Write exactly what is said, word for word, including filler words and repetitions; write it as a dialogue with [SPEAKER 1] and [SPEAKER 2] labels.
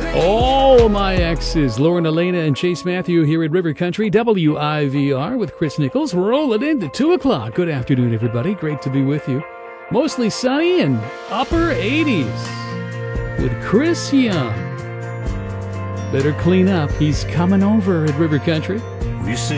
[SPEAKER 1] Oh, my exes. Lauren, Elena, and Chase Matthew here at River Country, W I V R with Chris Nichols. Rolling into two o'clock. Good afternoon, everybody. Great to be with you. Mostly sunny and upper eighties with Chris Young. Better clean up. He's coming over at River Country.
[SPEAKER 2] We sing